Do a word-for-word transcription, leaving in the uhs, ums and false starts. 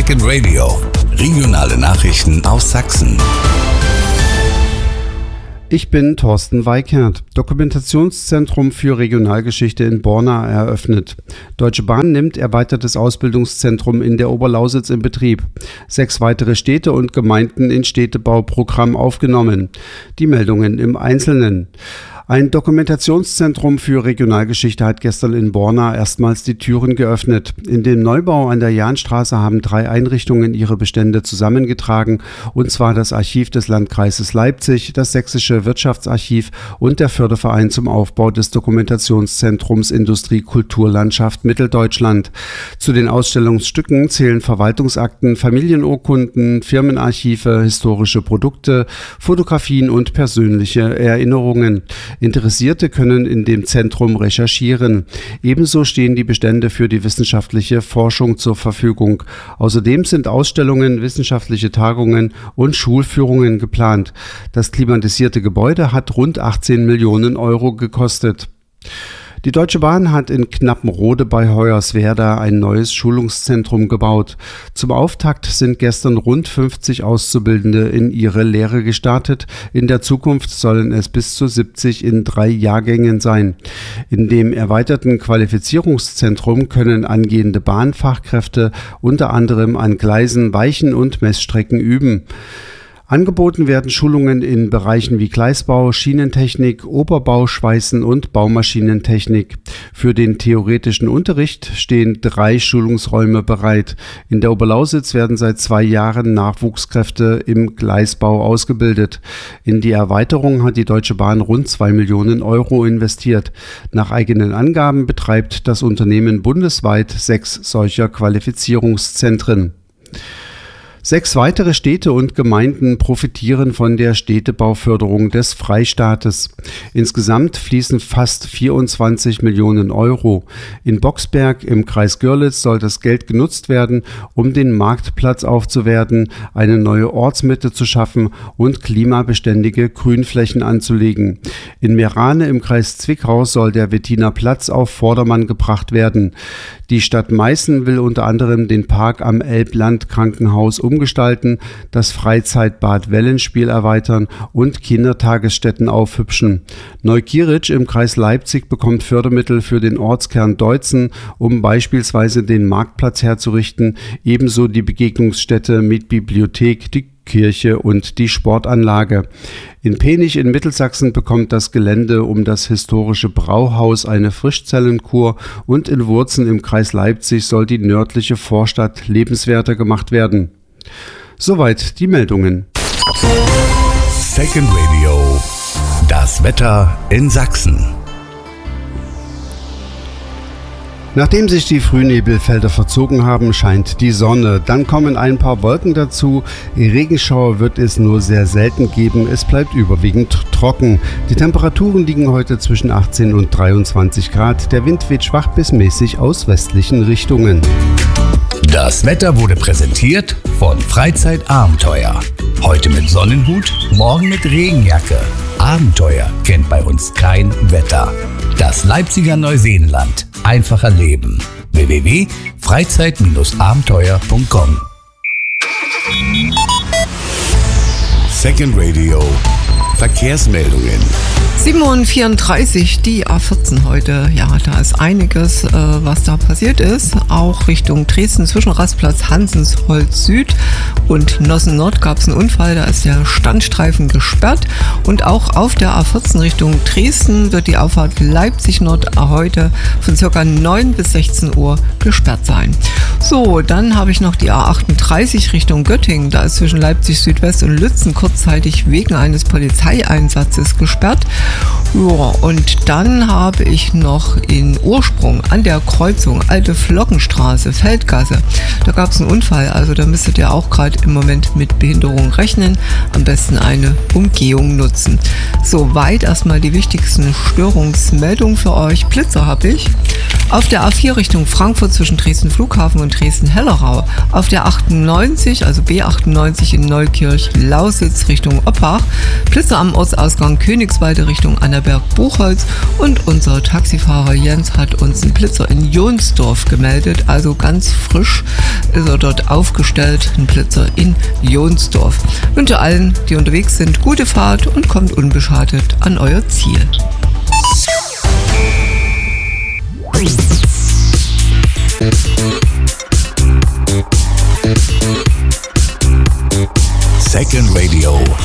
Second Radio. Regionale Nachrichten aus Sachsen. Ich bin Thorsten Weikert. Dokumentationszentrum für Regionalgeschichte in Borna eröffnet. Deutsche Bahn nimmt erweitertes Ausbildungszentrum in der Oberlausitz in Betrieb. Sechs weitere Städte und Gemeinden in Städtebauprogramm aufgenommen. Die Meldungen im Einzelnen. Ein Dokumentationszentrum für Regionalgeschichte hat gestern in Borna erstmals die Türen geöffnet. In dem Neubau an der Jahnstraße haben drei Einrichtungen ihre Bestände zusammengetragen, und zwar das Archiv des Landkreises Leipzig, das Sächsische Wirtschaftsarchiv und der Förderverein zum Aufbau des Dokumentationszentrums Industrie Kulturlandschaft Mitteldeutschland. Zu den Ausstellungsstücken zählen Verwaltungsakten, Familienurkunden, Firmenarchive, historische Produkte, Fotografien und persönliche Erinnerungen. Interessierte können in dem Zentrum recherchieren. Ebenso stehen die Bestände für die wissenschaftliche Forschung zur Verfügung. Außerdem sind Ausstellungen, wissenschaftliche Tagungen und Schulführungen geplant. Das klimatisierte Gebäude hat rund achtzehn Millionen Euro gekostet. Die Deutsche Bahn hat in Knappenrode bei Hoyerswerda ein neues Schulungszentrum gebaut. Zum Auftakt sind gestern rund fünfzig Auszubildende in ihre Lehre gestartet. In der Zukunft sollen es bis zu siebzig in drei Jahrgängen sein. In dem erweiterten Qualifizierungszentrum können angehende Bahnfachkräfte unter anderem an Gleisen, Weichen und Messstrecken üben. Angeboten werden Schulungen in Bereichen wie Gleisbau, Schienentechnik, Oberbau, Schweißen und Baumaschinentechnik. Für den theoretischen Unterricht stehen drei Schulungsräume bereit. In der Oberlausitz werden seit zwei Jahren Nachwuchskräfte im Gleisbau ausgebildet. In die Erweiterung hat die Deutsche Bahn rund zwei Millionen Euro investiert. Nach eigenen Angaben betreibt das Unternehmen bundesweit sechs solcher Qualifizierungszentren. Sechs weitere Städte und Gemeinden profitieren von der Städtebauförderung des Freistaates. Insgesamt fließen fast vierundzwanzig Millionen Euro. In Boxberg im Kreis Görlitz soll das Geld genutzt werden, um den Marktplatz aufzuwerten, eine neue Ortsmitte zu schaffen und klimabeständige Grünflächen anzulegen. In Meerane im Kreis Zwickau soll der Wettiner Platz auf Vordermann gebracht werden. Die Stadt Meißen will unter anderem den Park am Elbland-Krankenhaus umgestalten, das Freizeitbad Wellenspiel erweitern und Kindertagesstätten aufhübschen. Neukirich im Kreis Leipzig bekommt Fördermittel für den Ortskern Deutzen, um beispielsweise den Marktplatz herzurichten, ebenso die Begegnungsstätte mit Bibliothek, die Kirche und die Sportanlage. In Penich in Mittelsachsen bekommt das Gelände um das historische Brauhaus eine Frischzellenkur und in Wurzen im Kreis Leipzig soll die nördliche Vorstadt lebenswerter gemacht werden. Soweit die Meldungen. Second Radio. Das Wetter in Sachsen. Nachdem sich die Frühnebelfelder verzogen haben, scheint die Sonne. Dann kommen ein paar Wolken dazu. Regenschauer wird es nur sehr selten geben. Es bleibt überwiegend trocken. Die Temperaturen liegen heute zwischen achtzehn und dreiundzwanzig Grad. Der Wind weht schwach bis mäßig aus westlichen Richtungen. Das Wetter wurde präsentiert von Freizeitabenteuer. Heute mit Sonnenhut, morgen mit Regenjacke. Abenteuer kennt bei uns kein Wetter. Das Leipziger Neuseenland. Einfacher Leben. w w w punkt freizeit abenteuer punkt com. Second Radio. Verkehrsmeldungen. sieben Uhr vierunddreißig, die A vierzehn heute. Ja, da ist einiges, äh, was da passiert ist. Auch Richtung Dresden zwischen Rastplatz Hansensholz Süd und Nossen Nord gab es einen Unfall. Da ist der Standstreifen gesperrt. Und auch auf der A vierzehn Richtung Dresden wird die Auffahrt Leipzig Nord heute von ca. neun bis sechzehn Uhr gesperrt sein. So, dann habe ich noch die A achtunddreißig Richtung Göttingen. Da ist zwischen Leipzig Südwest und Lützen kurzzeitig wegen eines Polizeieinsatzes gesperrt. Ja, und dann habe ich noch in Ursprung an der Kreuzung Alte Flockenstraße, Feldgasse. Da gab es einen Unfall, also da müsstet ihr auch gerade im Moment mit Behinderung rechnen. Am besten eine Umgehung nutzen. Soweit erstmal die wichtigsten Störungsmeldungen für euch. Blitzer habe ich. Auf der A vier Richtung Frankfurt zwischen Dresden Flughafen und Richtung Dresden-Hellerau. Auf der achtundneunzig, also B achtundneunzig in Neukirch-Lausitz Richtung Oppach. Blitzer am Ortsausgang Königswalde Richtung Annaberg-Buchholz. Und unser Taxifahrer Jens hat uns einen Blitzer in Jonsdorf gemeldet. Also ganz frisch ist er dort aufgestellt, ein Blitzer in Jonsdorf. Ich wünsche allen, die unterwegs sind, gute Fahrt und kommt unbeschadet an euer Ziel. Second Radio.